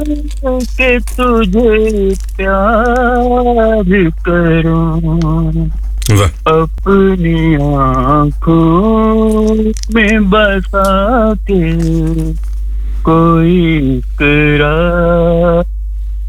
के तुझे प्यार करूं, वाह, अपनी आँखों में बसा के कोई